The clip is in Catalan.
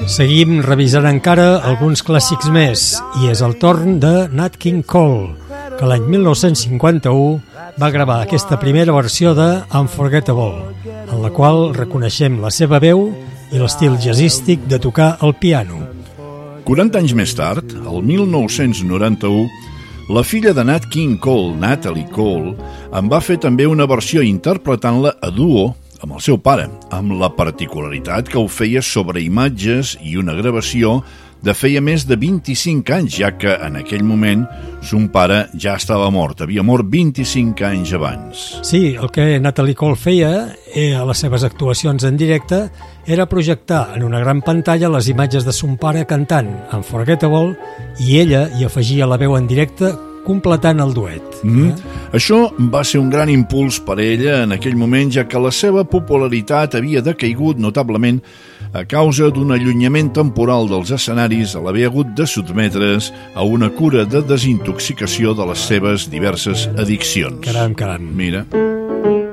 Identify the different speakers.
Speaker 1: Seguim revisant encara alguns clàssics més i és el torn de Nat King Cole, que l'any 1951 va gravar aquesta primera versió de Unforgettable, en la qual reconeixem la seva veu i l'estil jazzístic de tocar el piano.
Speaker 2: 40 anys més tard, el 1991, la filla de Nat King Cole, Natalie Cole, en va fer també una versió interpretant-la a duo amb el seu pare, amb la particularitat que ho feia sobre imatges i una gravació de feia més de 25 anys, ja que en aquell moment son pare ja estava mort, havia mort 25 anys abans.
Speaker 1: Sí, el que Natalie Cole feia a les seves actuacions en directe era projectar en una gran pantalla les imatges de son pare cantant Unforgettable i ella hi afegia la veu en directe completant el duet.
Speaker 2: Això va ser un gran impuls per a ella en aquell moment, ja que la seva popularitat havia decaigut notablement a causa d'un allunyament temporal dels escenaris a l'haver hagut de sotmetre's a una cura de desintoxicació de les seves diverses addiccions.
Speaker 1: Caram.
Speaker 2: Mira.